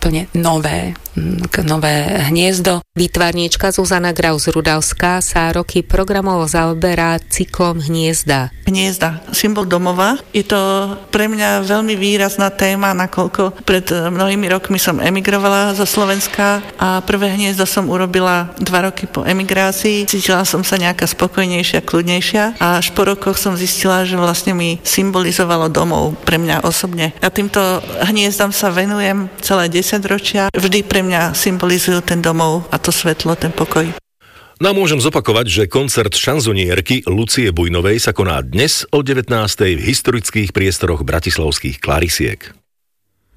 úplne nové hniezdo. Výtvarníčka Zuzana Graus-Rudavská sa roky programovo zaoberá cyklom hniezda. Hniezda, symbol domova. Je to pre mňa veľmi výrazná téma, nakoľko pred mnohými rokmi som emigrovala zo Slovenska a prvé hniezdo som urobila 2 roky po emigrácii. Cítila som sa nejaká spokojnejšia, kľudnejšia a až po rokoch som zistila, že vlastne mi symbolizovalo domov pre mňa osobne. A týmto hniezdam sa venujem celé 10 ročia. Vždy pre mňa symbolizujú ten domov a to svetlo, ten pokoj. No a môžem zopakovať, že koncert šanzonierky Lucie Bujnovej sa koná dnes o 19:00 v historických priestoroch bratislavských Klarisiek.